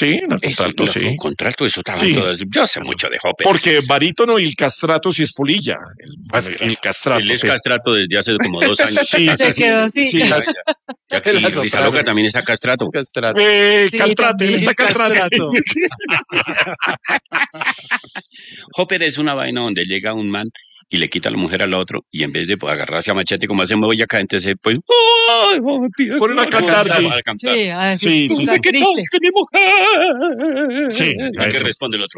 Sí, en el contralto, Eso, sí. Contralto, eso estaba Sí. yo sé mucho de ópera. Porque barítono y el castrato sí es polilla. El castrato, Él es sí. castrato desde hace como 2 años. Sí, Se quedó así. sí. Ya que Rizaloca también está castrato. Castrato. Sí, Caltrate, él también. está caltrate. Hopper es una vaina donde llega un man y le quita a la mujer al otro y en vez de agarrarse a machete como hacemos hoy acá, entonces pues Ponen a cantar, sí. a cantar. Sí, a decir, Sí, tú sí, estás sí. ¿Qué triste. tal que mi mujer? Sí, ¿Y qué eso. responde el otro?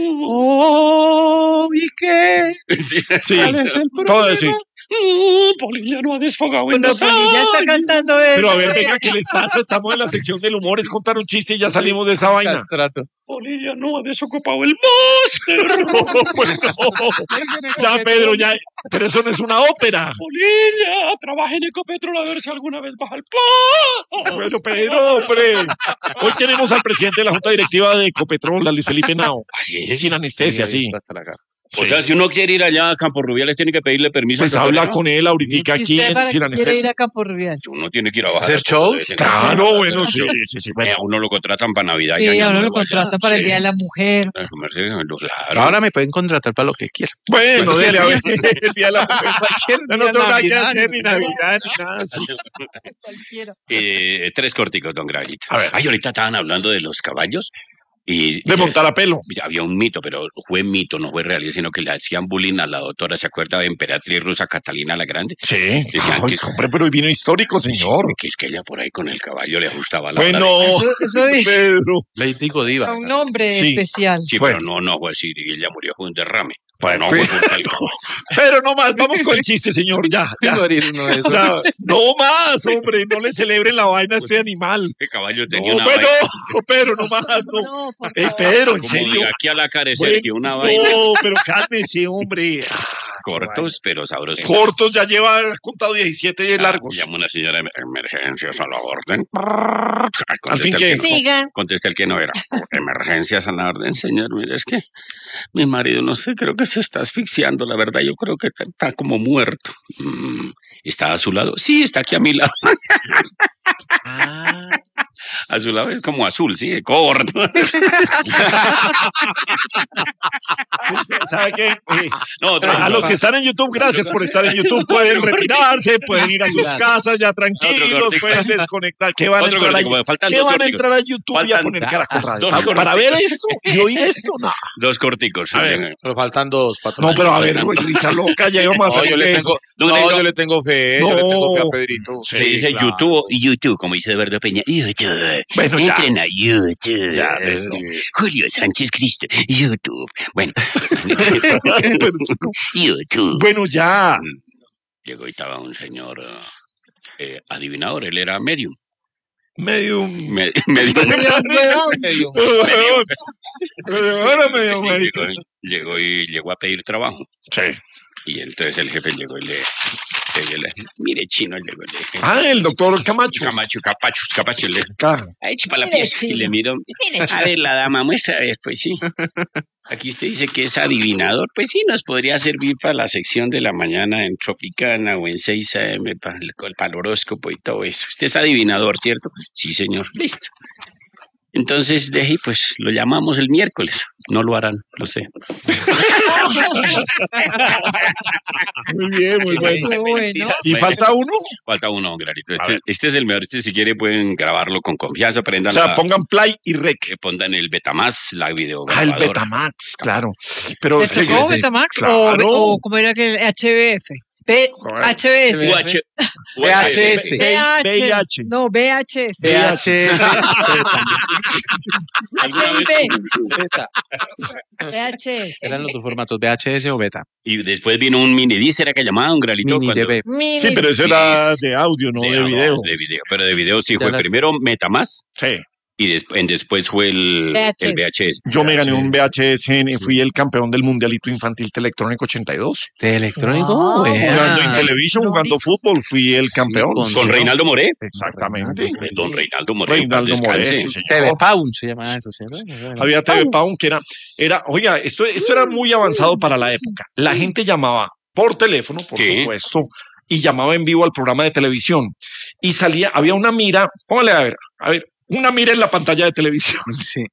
Oh, ¿y qué? Sí. Sí, ¿Cuál es el todo problema? así. Polilla no ha desfogado en Cuando 2 Polilla está años. cantando eso. Pero a ver, venga, ¿qué les pasa? Estamos en la sección del humor, es contar un chiste y ya salimos de esa vaina. Castrato. Polilla no ha desocupado el máster. Pues no. Ya, Pedro, ya. Pero eso no es una ópera. Polilla, trabaja en Ecopetrol a ver si alguna vez baja el pan. Bueno, Pedro, hombre. Hoy tenemos al presidente de la Junta Directiva de Ecopetrol, a Luis Felipe Nao. Así es. Sin anestesia, sí. Hasta la cara. O sea, si uno quiere ir allá a Campo Rubiales, tiene que pedirle permiso. Pues al doctor, habla ¿no? con él ahorita ¿Y aquí usted para sin qué quiere ir anestesia. a Campo Rubial? Uno tiene que ir a bajar. ¿Hacer shows? Claro, bueno, sí, sí, sí. Bueno. A uno lo contratan para Navidad. Sí, y Año ahora lo Nuevo allá. contratan para el Sí. Día de la Mujer. Claro. Ahora me pueden contratar para lo que quieran. Bueno, dele a ver. El día de la mujer. Cualquier No, no día, tengo nada que Navidad, hacer, ni Navidad, ni nada. Sí. Cualquiera. 3 corticos, don Gravito. A ver. Ay, ahorita estaban hablando de los caballos. Y De montar a pelo. había un mito, pero fue mito, no fue realidad, sino que le hacían bullying a la doctora, ¿se acuerda de emperatriz rusa Catalina la Grande? Sí. Decían Ay, que- hombre, pero hoy vino histórico, señor. Que es que ella por ahí con el caballo le ajustaba la Bueno, hora Eso dice Pedro. Lady Godiva. a un hombre Sí. especial. Sí, Bueno. pero no fue así, y ella murió con un derrame. Bueno, no, fue- fue tal caballo. Pero no más, vamos con el chiste, señor. Ya, ya. Morir uno de esos. Ya, no más, hombre, no le celebren la vaina a este animal. El caballo No, tenía una bueno, vaina. Pero no más, no. No, por Pedro, en Como serio. de aquí a la cara de Bueno, Sergio, una vaina. no, pero cálmese, hombre. Cortos, pero sabrosos. Cortos, ya lleva contado 17 largos. Llama una señora de emergencias a la orden. Al fin, Contesta el ¿qué? que no. Siga. Contesta el que no era. Emergencias a la orden, señor. Mire, es que mi marido, no sé, creo que se está asfixiando. La verdad, yo creo que está como muerto. ¿Está a su lado? Sí, está aquí a mi lado. A su lado es como azul, sí, corto. ¿Sabe qué? No, otro. A los que están en YouTube, gracias por estar en YouTube. Pueden retirarse, pueden ir a sus casas ya Otro tranquilos, cortico. pueden desconectar. ¿Qué van a Otro entrar cortico, a, faltan ¿qué dos van a corticos. entrar a YouTube y a Faltan poner Caracol Radio? dos ¿Para ver corticos. esto y oír esto? No. 2 corticos. A ver. Pero faltan 2, patrón. No, pero a ver, risa loca, ya íbamos a No, salir yo de le eso. tengo, No, no, no. yo le tengo fe, yo le tengo fe a Pedrito. Sí, Se dice claro. YouTube, como dice Eduardo Peña. YouTube. Bueno, ya. Entren a YouTube. Ya, eso. Julio Sánchez Cristo. YouTube. Bueno. YouTube. Bueno, ya. Llegó y estaba un señor adivinador. Él era medium. Medio. Medium. Medio. Ahora medio. Sí, llegó a pedir trabajo. Sí. Y entonces el jefe llegó y le mire, chino, llegó y le dije, El doctor Camacho. Capacho, le Claro. eche para la Mire, pieza. Y chino. le miró, a ver, la dama muestra, pues sí. Aquí usted dice que es adivinador, pues sí, nos podría servir para la sección de la mañana en Tropicana o en 6 AM para el horóscopo y todo eso. Usted es adivinador, ¿cierto? Sí, señor. Listo. Entonces, deje, pues lo llamamos el miércoles. No lo harán, lo sé. Muy bien, muy bueno. Qué bueno. ¿Y falta uno? Falta uno, Clarito. A ver. Este es el mejor. Este, si quiere, pueden grabarlo con confianza. O Prendan sea, pongan play y rec. que pongan el Betamax, la video. El Betamax, claro. Pero ¿Le es que- tocó Betamax Claro. o cómo era que el HBF? HBS. VHS. VIH. No, VHS. VHS. VHS. Eran los dos formatos, VHS o beta. Y después vino un mini disc, era que llamaban un Gralito. Mini cuando- DV. Mini. Sí, pero eso era de audio, no de video. De video. Pero de video sí Ya fue las- primero Metamax Sí. y después fue el VHS. Yo me gané un VHS, fui el campeón del Mundialito Infantil Electrónico 82. ¿De electrónico? Wow. Jugando en Vea. televisión, jugando fútbol, fui el campeón. con- Con Reinaldo Moré. Exactamente. Don Reinaldo Moré. Reinaldo en paz Moré, descanse. sí, señor. Telepaun se llama eso, ¿cierto? Había TV Pound que oiga, esto era muy avanzado para la época. La gente llamaba por teléfono, por Sí. supuesto, y llamaba en vivo al programa de televisión. Y había una mira, póngale a ver, una mira en la pantalla de televisión. Sí.